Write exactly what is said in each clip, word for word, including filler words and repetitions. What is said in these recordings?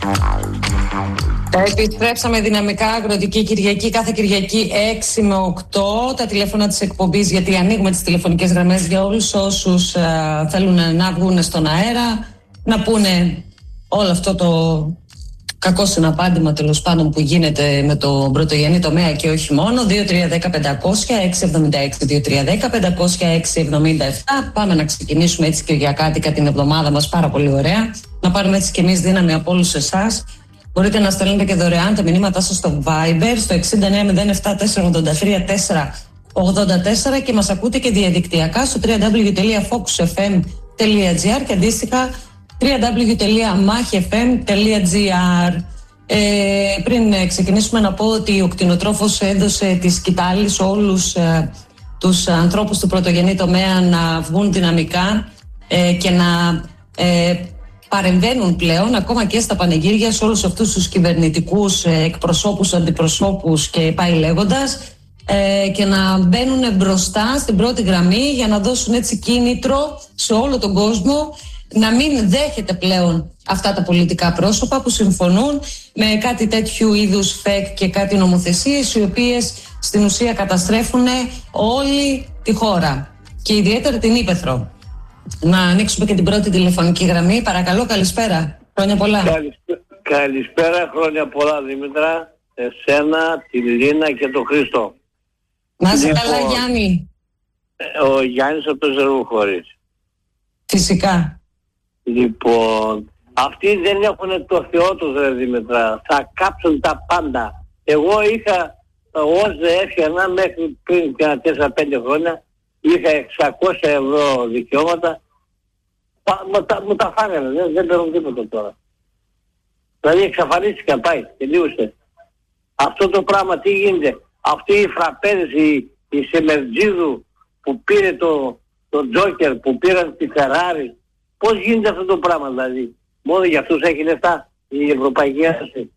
Επιστρέψαμε δυναμικά, Αγροτική Κυριακή, κάθε Κυριακή έξι με οκτώ. Τα τηλέφωνα της εκπομπής, γιατί ανοίγουμε τις τηλεφωνικές γραμμές για όλους όσους α, θέλουν να βγουν στον αέρα, να πούνε όλο αυτό το κακό συναπάντημα τέλος πάντων που γίνεται με το πρωτογενή τομέα και όχι μόνο. Δύο τρία ένα μηδέν πεντακόσια έξι εβδομήντα έξι δύο τρία ένα μηδέν πεντακόσια έξι εβδομήντα επτά. Πάμε να ξεκινήσουμε έτσι κυριακάτικα την εβδομάδα μας, πάρα πολύ ωραία. Να πάρουμε έτσι και εμείς δύναμη από όλους εσάς. Μπορείτε να στέλνετε και δωρεάν τα μηνύματά σας στο Viber στο εξήντα εννέα μηδέν επτά τέσσερα ογδόντα τρία τέσσερα ογδόντα τέσσερα και μας ακούτε και διαδικτυακά στο double-u double-u double-u τελεία focus f m τελεία g r και αντίστοιχα double-u double-u double-u τελεία mach f m τελεία g r. Ε, πριν ξεκινήσουμε να πω ότι ο κτηνοτρόφος έδωσε τη σκητάλη σε όλους ε, τους ανθρώπους του πρωτογενή τομέα να βγουν δυναμικά ε, και να ε, παρεμβαίνουν πλέον ακόμα και στα πανηγύρια σε όλους αυτούς τους κυβερνητικούς ε, εκπροσώπους, αντιπροσώπους και πάει λέγοντας ε, και να μπαίνουν μπροστά στην πρώτη γραμμή για να δώσουν έτσι κίνητρο σε όλο τον κόσμο να μην δέχεται πλέον αυτά τα πολιτικά πρόσωπα που συμφωνούν με κάτι τέτοιου είδους φεκ και κάτι νομοθεσίες οι οποίες στην ουσία καταστρέφουν όλη τη χώρα και ιδιαίτερα την Ύπαιθρο. Να ανοίξουμε και την πρώτη τηλεφωνική γραμμή. Παρακαλώ, καλησπέρα. Χρόνια πολλά. Καλησπέρα, καλησπέρα χρόνια πολλά, Δήμητρα. Εσένα, τη Λίνα και τον Χρήστο. Να είσαι λοιπόν, καλά, Γιάννη. Ο Γιάννης από το Ζερβοχώρης. Φυσικά. Λοιπόν, αυτοί δεν έχουν το Θεό τους, ρε Δήμητρα. Θα κάψουν τα πάντα. Εγώ είχα, ως έφτιανα μέχρι πριν τέσσερα πέντε χρόνια, είχα εξακόσια ευρώ δικαιώματα, μου τα, μου τα φάγανε, δεν, δεν παίρνουν τίποτα τώρα. Δηλαδή εξαφανίστηκα, πάει, τελείωσε. Αυτό το πράγμα τι γίνεται, αυτή η φραπέδες, η, η Σεμερτζίδου που πήρε το, το Τζόκερ, που πήραν τη Φεράρι, πώς γίνεται αυτό το πράγμα δηλαδή, μόνο για αυτούς έχει λεφτά η Ευρωπαϊκή Ένωση.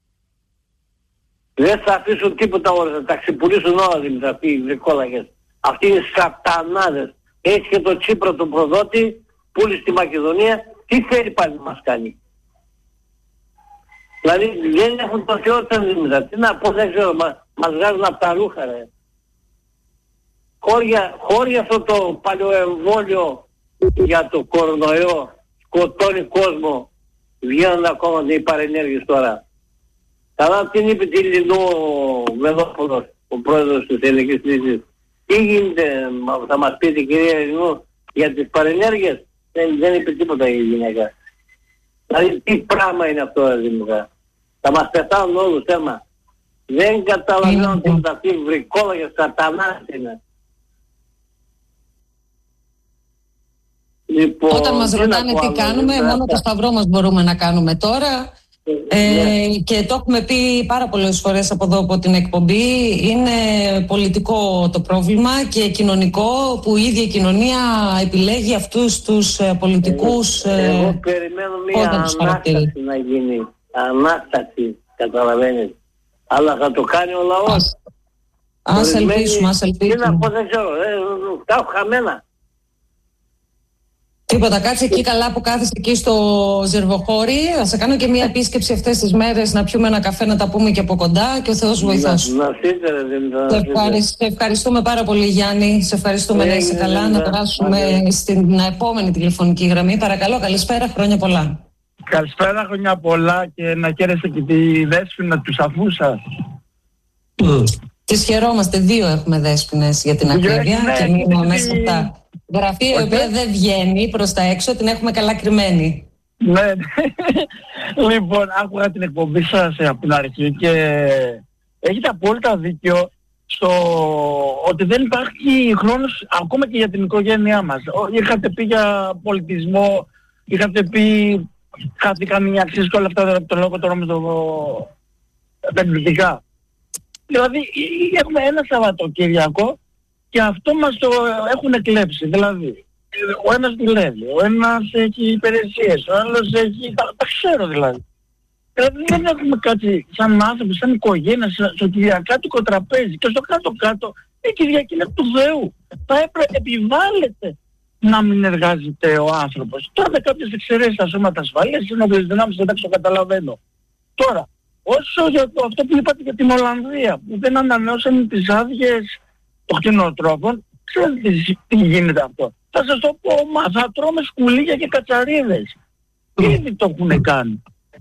Δεν θα αφήσουν τίποτα όλα, θα τα ξεπουλήσουν όλα δηλαδή αυτοί οι βρικόλαγες. Αυτοί είναι σατανάδες. Έχει και το Τσίπρα του προδότη, πούλη στη Μακεδονία, τι θέλει πάλι να μας κάνει. Δηλαδή δεν έχουν το Θεό τα δίμητα. Τι να πω, δεν ξέρω, μα, μας βγάζουν από τα ρούχα, ρε. Χώρια, χώρια αυτό το παλαιοεμβόλιο για το κορονοϊό, σκοτώνει κόσμο, βγαίνουν ακόμα οι παρενέργειες τώρα. Καλά την είπε τη Λινού Μεδόπουλος, ο πρόεδρος της Ελληνικής Λύσης. Τι γίνεται, θα μας πει την κυρία Ελληνού για τις παρενέργειες, δεν, δεν είπε τίποτα η γυναίκα. Δηλαδή τι πράγμα είναι αυτό, δηλαδή, θα μας πεθάνουν όλους θέμα. Δεν καταλαβαίνω τίποτα, αυτοί οι βρικόλογες σατανάς είναι. Λοιπόν, όταν μας ρωτάνε τι κάνουμε, άλλο, μόνο το σταυρό μας μπορούμε να κάνουμε τώρα. Ε, yeah. Και το έχουμε πει πάρα πολλές φορές από εδώ από την εκπομπή, είναι πολιτικό το πρόβλημα και κοινωνικό που η ίδια η κοινωνία επιλέγει αυτούς τους ε, πολιτικούς εγώ, ε, εγώ περιμένω μια ανάσταση να γίνει, ανάσταση, καταλαβαίνεις, αλλά θα το κάνει ο λαός. Ας ελπίσουμε, ας ελπίσουμε. Τι να πω, δεν ξέρω, ε, τα έχω χαμένα. Τίποτα, κάτσε εκεί καλά που κάθεσαι εκεί στο Ζερβοχώρι. Θα σε κάνω και μια επίσκεψη αυτές τις μέρες να πιούμε ένα καφέ, να τα πούμε και από κοντά και ο Θεός βοηθός. Να φύγετε, δεν σε, ευχαρισ... σε ευχαριστούμε πάρα πολύ, Γιάννη. Σε ευχαριστούμε, να είσαι καλά. Να περάσουμε στην επόμενη τηλεφωνική γραμμή. Παρακαλώ, καλησπέρα, χρόνια πολλά. Καλησπέρα, χρόνια πολλά και να χαίρεστε και τη Δέσποινα του Σαφούσα. Mm. Τις χαιρόμαστε, δύο έχουμε Δέσποινες για την ακρίβεια ναι, και μείνουμε ναι, μέσα από τα γραφεία η οποία δεν βγαίνει προς τα έξω, την έχουμε καλά κρυμμένη. Ναι, λοιπόν, άκουγα την εκπομπή σας από την αρχή και έχετε απόλυτα δίκιο στο ότι δεν υπάρχει χρόνος ακόμα και για την οικογένειά μας. Είχατε πει για πολιτισμό, είχατε πει χάθηκαν οι αξίες και όλα αυτά, το λόγο τώρα με το επενδυτικά. Δηλαδή έχουμε ένα Σαββατοκύριακο και αυτό μας το έχουν κλέψει. Δηλαδή ο ένας δουλεύει, ο ένας έχει υπηρεσίες, ο άλλος έχει... Τα, τα ξέρω δηλαδή. Δηλαδή δεν έχουμε κάτι σαν άνθρωποι, σαν οικογένεια, στο κυριακάτικο τραπέζι και στο κάτω-κάτω η Κυριακή είναι του Θεού. Θα έπρεπε, επιβάλλεται να μην εργάζεται ο άνθρωπος. Τώρα με κάποιες εξαιρέσεις στα σώματα ασφαλείας, στις ενόπλες δυνάμεις, εντάξει, το καταλαβαίνω. Τώρα, όσο για το, αυτό που είπατε για την Ολλανδία, που δεν ανανεώσαν τις άδειες των κτηνοτρόφων, ξέρετε τι γίνεται αυτό. Θα σας το πω, μα θα τρώμε σκουλίκια και κατσαρίδες. Ήδη το έχουν κάνει.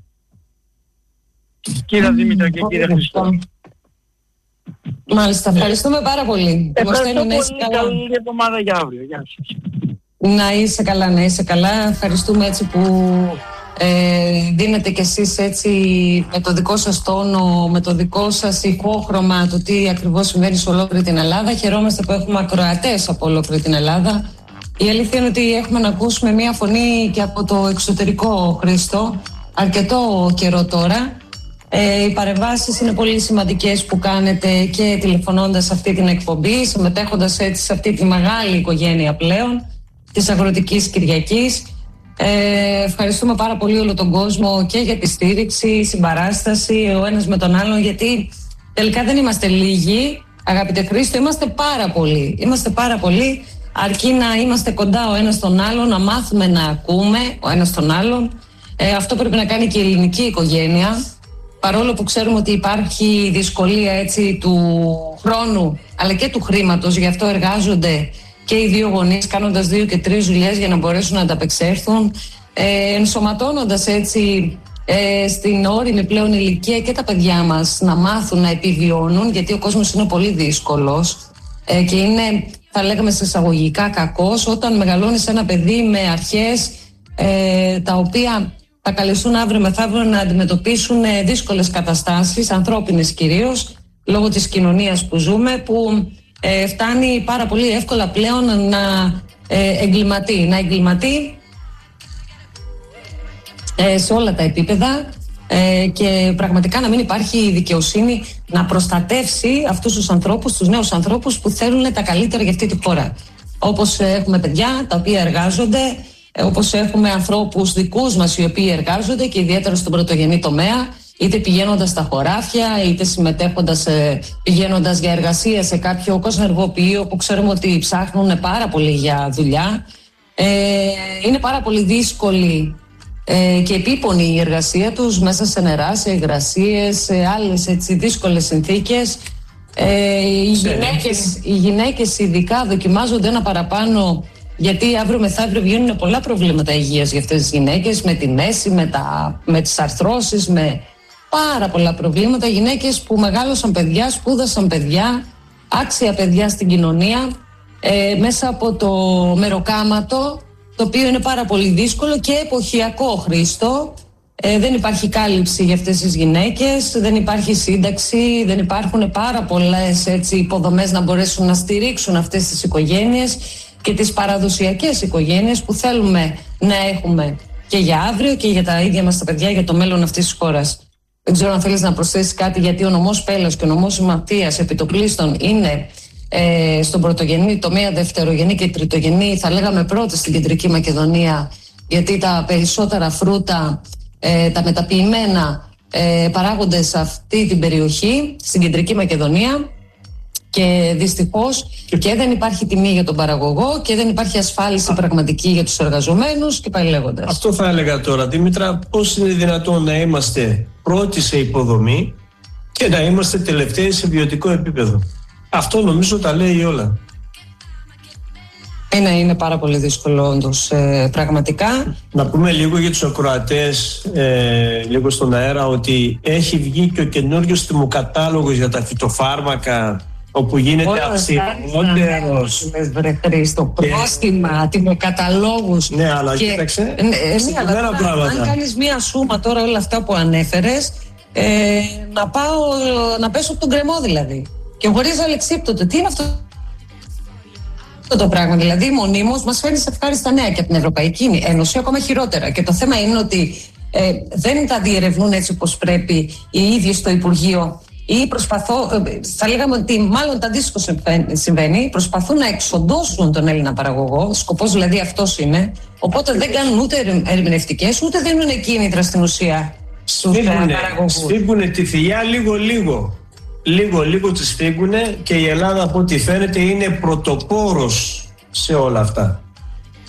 Κύριε Δήμητρα και κύριε Χριστό. Μάλιστα, ευχαριστούμε πάρα πολύ. Ευχαριστώ πολύ, καλή εβδομάδα για αύριο. Γεια σας. Να είσαι καλά, να είσαι καλά. Ευχαριστούμε έτσι που ε, δίνετε κι εσείς έτσι με το δικό σας τόνο, με το δικό σας ηχόχρωμα το τι ακριβώς συμβαίνει σε ολόκληρη την Ελλάδα. Χαιρόμαστε που έχουμε ακροατές από ολόκληρη την Ελλάδα. Η αλήθεια είναι ότι έχουμε να ακούσουμε μία φωνή και από το εξωτερικό, Χρήστο, αρκετό καιρό τώρα. Ε, οι παρεμβάσεις είναι πολύ σημαντικές που κάνετε και τηλεφωνώντας σε αυτή την εκπομπή, συμμετέχοντας έτσι σε αυτή τη μεγάλη οικογένεια πλέον της Αγροτικής Κυριακής. Ε, ευχαριστούμε πάρα πολύ όλο τον κόσμο και για τη στήριξη, συμπαράσταση ο ένας με τον άλλον, γιατί τελικά δεν είμαστε λίγοι, αγαπητέ Χρήστο, είμαστε πάρα πολλοί. Είμαστε πάρα πολλοί, αρκεί να είμαστε κοντά ο ένας στον άλλον, να μάθουμε να ακούμε ο ένας τον άλλον. Ε, αυτό πρέπει να κάνει και η ελληνική οικογένεια. Παρόλο που ξέρουμε ότι υπάρχει δυσκολία έτσι του χρόνου αλλά και του χρήματος, γι' αυτό εργάζονται και οι δύο γονείς κάνοντας δύο και τρεις δουλειές για να μπορέσουν να ανταπεξέλθουν, ε, ενσωματώνοντας έτσι ε, στην όριμη πλέον ηλικία και τα παιδιά μας να μάθουν να επιβιώνουν, γιατί ο κόσμος είναι πολύ δύσκολος ε, και είναι, θα λέγαμε σε εισαγωγικά, κακός όταν μεγαλώνεις ένα παιδί με αρχές ε, τα οποία θα καλεστούν αύριο μεθαύριο να αντιμετωπίσουν δύσκολες καταστάσεις, ανθρώπινες κυρίως, λόγω της κοινωνίας που ζούμε, που ε, φτάνει πάρα πολύ εύκολα πλέον να ε, εγκληματεί, να εγκληματεί ε, σε όλα τα επίπεδα ε, και πραγματικά να μην υπάρχει δικαιοσύνη να προστατεύσει αυτούς τους ανθρώπους, τους νέους ανθρώπους που θέλουν τα καλύτερα για αυτή τη χώρα. Όπως έχουμε παιδιά τα οποία εργάζονται, όπως έχουμε ανθρώπους δικούς μας οι οποίοι εργάζονται και ιδιαίτερα στον πρωτογενή τομέα, είτε πηγαίνοντας στα χωράφια, είτε συμμετέχοντας, πηγαίνοντας για εργασία σε κάποιο κοσμεργοποιείο που ξέρουμε ότι ψάχνουν πάρα πολύ για δουλειά. Ε, είναι πάρα πολύ δύσκολη ε, και επίπονη η εργασία τους μέσα σε νερά, σε υγρασίες, σε άλλες έτσι δύσκολες συνθήκες. Ε, οι, γυναίκες, οι γυναίκες ειδικά δοκιμάζονται ένα παραπάνω, γιατί αύριο μεθαύριο βγαίνουν πολλά προβλήματα υγείας για αυτές τις γυναίκες, με τη μέση, με, τα, με τις αρθρώσεις, με πάρα πολλά προβλήματα. Γυναίκες που μεγάλωσαν παιδιά, σπούδασαν παιδιά, άξια παιδιά στην κοινωνία, ε, μέσα από το μεροκάματο, το οποίο είναι πάρα πολύ δύσκολο και εποχιακό, Χρήστο. Ε, δεν υπάρχει κάλυψη για αυτές τις γυναίκες, δεν υπάρχει σύνταξη, δεν υπάρχουν πάρα πολλές έτσι, υποδομές να μπορέσουν να στηρίξουν αυτές τις οικογένειες και τις παραδοσιακές οικογένειες που θέλουμε να έχουμε και για αύριο και για τα ίδια μας τα παιδιά, για το μέλλον αυτής της χώρας. Δεν ξέρω αν θέλεις να προσθέσεις κάτι, γιατί ο νομός Πέλος και ο νομός Ματίας επιτοπλίστων είναι ε, στον πρωτογενή τομέα, δευτερογενή και τριτογενή, θα λέγαμε πρώτη στην Κεντρική Μακεδονία, γιατί τα περισσότερα φρούτα, ε, τα μεταποιημένα ε, παράγονται σε αυτή την περιοχή, στην Κεντρική Μακεδονία. Και δυστυχώς και δεν υπάρχει τιμή για τον παραγωγό και δεν υπάρχει ασφάλιση πραγματική για τους εργαζομένους και πάει λέγοντας. Αυτό θα έλεγα τώρα, Δήμητρα, πώς είναι δυνατόν να είμαστε πρώτοι σε υποδομή και να είμαστε τελευταίοι σε βιωτικό επίπεδο. Αυτό νομίζω τα λέει όλα. Είναι, είναι πάρα πολύ δύσκολο όντως, ε, πραγματικά. Να πούμε λίγο για τους ακροατές, ε, λίγο στον αέρα, ότι έχει βγει και ο καινούριος τιμοκατάλογος για τα φυτοφάρμακα, όπου γίνεται αυξημότερος. Βρε Χρήστο, πρόστιμα, τιμοκαταλόγους. Ναι, αλλά και, κοίταξε, ναι, ναι, αλλά πράγματα. Αν κάνεις μία σούμα τώρα όλα αυτά που ανέφερες, ε, να πάω, να πέσω από τον κρεμό δηλαδή. Και χωρίς αλεξίπτωτο. Τι είναι αυτό το πράγμα? Δηλαδή μονίμως μας φέρνει σε ευχάριστα νέα και από την Ευρωπαϊκή Ένωση, ακόμα χειρότερα. Και το θέμα είναι ότι ε, δεν τα διερευνούν έτσι όπως πρέπει οι ίδιοι στο Υπουργείο, ή προσπαθώ, θα λέγαμε ότι μάλλον το αντίστοιχο συμβαίνει, προσπαθούν να εξοντώσουν τον Έλληνα παραγωγό, σκοπός δηλαδή αυτός είναι, οπότε δεν κάνουν ούτε ερμηνευτικές, ούτε δίνουν κίνητρα στην ουσία στους παραγωγούς. Σφίγγουνε τη θηλιά λίγο-λίγο. Λίγο-λίγο τη σφίγγουνε και η Ελλάδα, από ό,τι φαίνεται, είναι πρωτοπόρος σε όλα αυτά.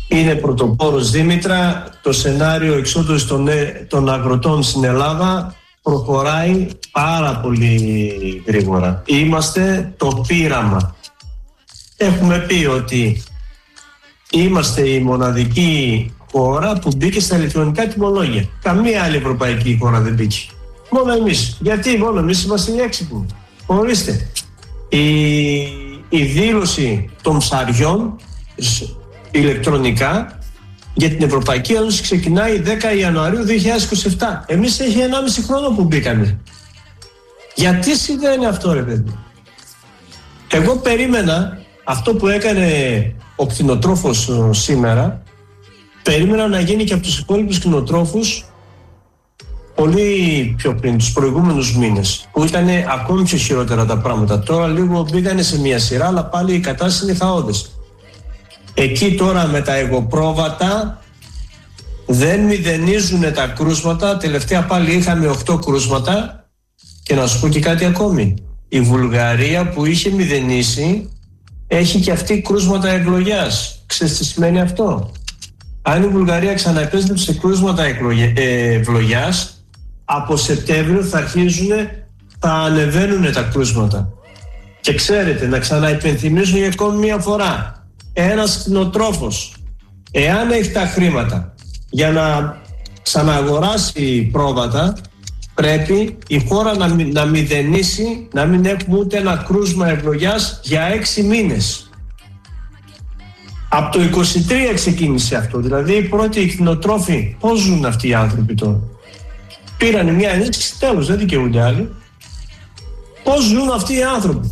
είναι πρωτοπόρος Δήμητρα. Το σενάριο εξόδου των, των αγροτών στην Ελλάδα προχωράει πάρα πολύ γρήγορα. Είμαστε το πείραμα. Έχουμε πει ότι είμαστε η μοναδική χώρα που μπήκε στα ηλεκτρονικά τιμολόγια. Καμία άλλη ευρωπαϊκή χώρα δεν μπήκε. Μόνο εμείς. Γιατί μόνο εμείς είμαστε οι έξυπνοι. Ορίστε. Η, η δήλωση των ψαριών ηλεκτρονικά για την Ευρωπαϊκή Ένωση ξεκινάει δέκα Ιανουαρίου δύο χιλιάδες είκοσι επτά. Εμείς έχει ενάμιση χρόνο που μπήκαμε. Γιατί συμβαίνει αυτό, ρε παιδί? Εγώ περίμενα αυτό που έκανε ο κτηνοτρόφος σήμερα, περίμενα να γίνει και από τους υπόλοιπους κτηνοτρόφους πολύ πιο πριν, τους προηγούμενους μήνες, που ήταν ακόμη πιο χειρότερα τα πράγματα. Τώρα λίγο μπήκανε σε μια σειρά, αλλά πάλι η κατάσταση είναι χαόδες. Εκεί τώρα με τα εγωπρόβατα δεν μηδενίζουν τα κρούσματα. Τελευταία πάλι είχαμε οκτώ κρούσματα. Και να σου πω και κάτι ακόμη. Η Βουλγαρία που είχε μηδενίσει έχει και αυτή κρούσματα ευλογιάς. Ξέρεις τι σημαίνει αυτό? Αν η Βουλγαρία ξαναεπέστρεψε σε κρούσματα ευλογιάς, από Σεπτέμβριο θα αρχίζουν, θα ανεβαίνουν τα κρούσματα. Και ξέρετε, να ξαναυπενθυμίσω για ακόμη μια φορά, ένας κτηνοτρόφος, εάν έχει τα χρήματα για να ξαναγοράσει πρόβατα, πρέπει η χώρα να, να μηδενίσει, να μην έχουμε ούτε ένα κρούσμα ευλογιάς για έξι μήνες. Από το είκοσι τρία ξεκίνησε αυτό. Δηλαδή οι πρώτοι κτηνοτρόφοι, πώς ζουν αυτοί οι άνθρωποι τώρα? Πήρανε μια ενίσχυση, τέλος, δεν δικαιούνται άλλοι. Πώς ζουν αυτοί οι άνθρωποι?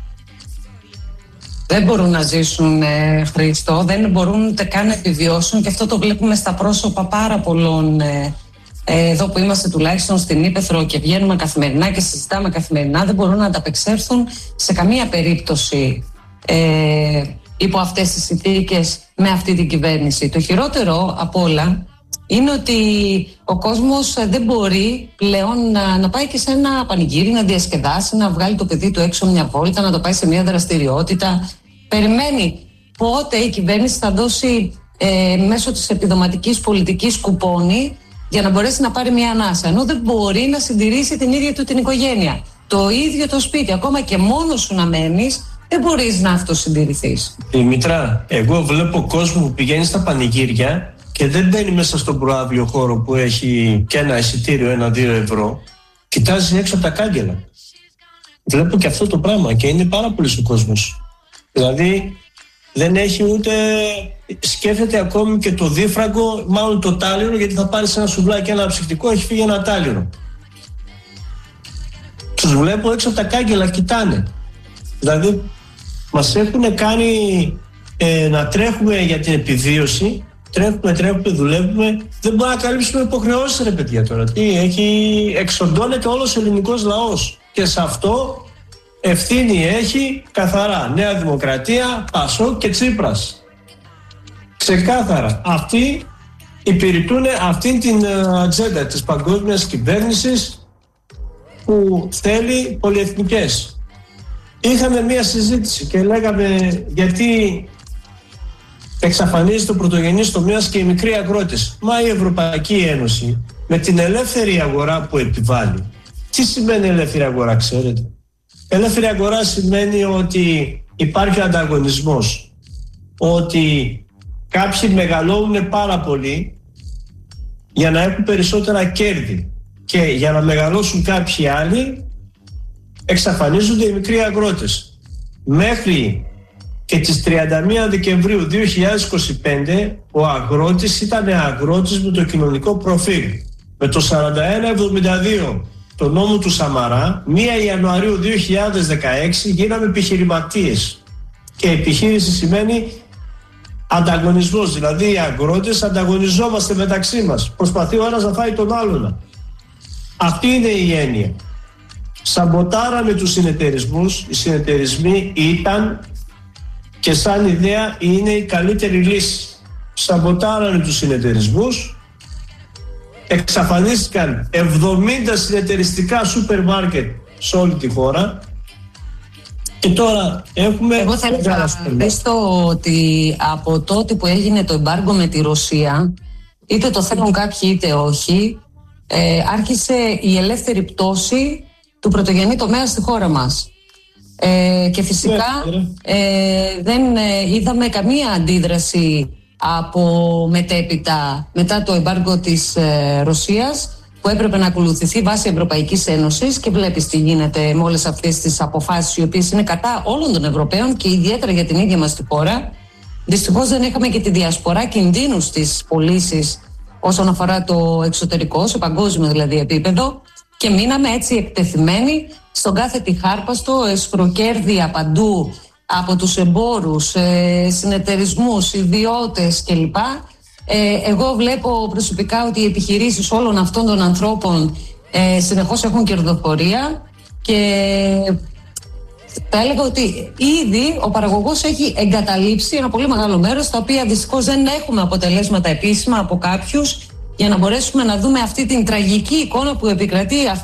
Δεν μπορούν να ζήσουν, ε, Χρήστο, δεν μπορούν ούτε καν να επιβιώσουν, και αυτό το βλέπουμε στα πρόσωπα πάρα πολλών ε, ε, εδώ που είμαστε τουλάχιστον στην Ύπαιθρο και βγαίνουμε καθημερινά και συζητάμε καθημερινά. Δεν μπορούν να ανταπεξέλθουν σε καμία περίπτωση ε, υπό αυτές τις συνθήκες με αυτή την κυβέρνηση. Το χειρότερο απ' όλα είναι ότι ο κόσμος δεν μπορεί πλέον να, να πάει και σε ένα πανηγύρι, να διασκεδάσει, να βγάλει το παιδί του έξω μια βόλτα, να το πάει σε μια δραστηριότητα. Περιμένει πότε η κυβέρνηση θα δώσει ε, μέσω της επιδοματικής πολιτικής κουπόνι για να μπορέσει να πάρει μια ανάσα, ενώ δεν μπορεί να συντηρήσει την ίδια του την οικογένεια. Το ίδιο το σπίτι, ακόμα και μόνος σου να μένεις, δεν μπορείς να αυτοσυντηρηθείς. Δημήτρα, εγώ βλέπω κόσμο που πηγαίνει στα πανηγύρια και δεν μπαίνει μέσα στον προάδειο χώρο που έχει και ένα εισιτήριο ένα-δύο ευρώ. Κοιτάζει έξω από τα κάγκελα. Βλέπω και αυτό το πράγμα και είναι πάρα πολύ ο κόσμος. Δηλαδή δεν έχει ούτε, σκέφτεται ακόμη και το δίφραγκο, μάλλον το τάλιρο, γιατί θα πάρει ένα σουβλάκι, ένα ψυχτικό, έχει φύγει ένα τάλιρο. Τους βλέπω έξω από τα κάγκελα, κοιτάνε. Δηλαδή μας έχουν κάνει ε, να τρέχουμε για την επιβίωση. Τρέχουμε, τρέχουμε, δουλεύουμε. Δεν μπορούμε να καλύψουμε υποχρεώσεις, ρε παιδιά, τώρα. Τι, έχει, εξοντώνεται όλος ο ελληνικός λαός. Και σε αυτό ευθύνη έχει καθαρά Νέα Δημοκρατία, Πασόκ και Τσίπρας. Ξεκάθαρα. Αυτοί υπηρετούν αυτήν την ατζέντα της παγκόσμιας κυβέρνησης που θέλει πολυεθνικές. Είχαμε μία συζήτηση και λέγαμε γιατί εξαφανίζεται ο πρωτογενής τομέας και οι μικροί αγρότες. Μα η Ευρωπαϊκή Ένωση με την ελεύθερη αγορά που επιβάλλει. Τι σημαίνει ελεύθερη αγορά, ξέρετε? Ελεύθερη αγορά σημαίνει ότι υπάρχει ανταγωνισμός, ότι κάποιοι μεγαλώνουν πάρα πολύ για να έχουν περισσότερα κέρδη και για να μεγαλώσουν κάποιοι άλλοι εξαφανίζονται οι μικροί αγρότες. Μέχρι και τις τριάντα μία Δεκεμβρίου δύο χιλιάδες είκοσι πέντε ο αγρότης ήταν αγρότης με το κοινωνικό προφίλ. Με το σαράντα ένα εβδομήντα δύο το νόμο του Σαμαρά, πρώτη Ιανουαρίου δύο χιλιάδες δεκαέξι γίναμε επιχειρηματίες. Και επιχείρηση σημαίνει ανταγωνισμός, δηλαδή οι αγρότες ανταγωνιζόμαστε μεταξύ μας. Προσπαθεί ο ένας να φάει τον άλλον. Αυτή είναι η έννοια. Σαμποτάραμε τους συνεταιρισμούς. Οι συνεταιρισμοί ήταν και σαν ιδέα είναι η καλύτερη λύση. Σαμποτάραμε τους συνεταιρισμούς. Εξαφανίστηκαν εβδομήντα συνεταιριστικά σούπερ μάρκετ σε όλη τη χώρα Και τώρα έχουμε... Εγώ θέλω να πιστώ ότι από τότε που έγινε το εμπάργκο με τη Ρωσία, είτε το θέλουν κάποιοι είτε όχι, ε, άρχισε η ελεύθερη πτώση του πρωτογενή τομέα στη χώρα μας. Ε, και φυσικά ε, δεν ε, είδαμε καμία αντίδραση από μετέπειτα μετά το εμπάργκο της ε, Ρωσίας, που έπρεπε να ακολουθηθεί βάσει Ευρωπαϊκής Ένωσης, και βλέπεις τι γίνεται με όλες αυτές τις αποφάσεις οι οποίες είναι κατά όλων των Ευρωπαίων και ιδιαίτερα για την ίδια μας τη χώρα. Δυστυχώς δεν είχαμε και τη διασπορά κινδύνου στις πωλήσεις όσον αφορά το εξωτερικό, σε παγκόσμιο δηλαδή επίπεδο, και μείναμε έτσι εκτεθειμένοι στον κάθε τυχάρπαστο, εσχροκέρδεια παντού από τους εμπόρους, ε, συνεταιρισμούς, ιδιώτες κλπ. Ε, εγώ βλέπω προσωπικά ότι οι επιχειρήσεις όλων αυτών των ανθρώπων ε, συνεχώς έχουν κερδοφορία, και θα έλεγα ότι ήδη ο παραγωγός έχει εγκαταλείψει ένα πολύ μεγάλο μέρος, τα οποία δυστυχώς δεν έχουμε αποτελέσματα επίσημα από κάποιους για να μπορέσουμε να δούμε αυτή την τραγική εικόνα που επικρατεί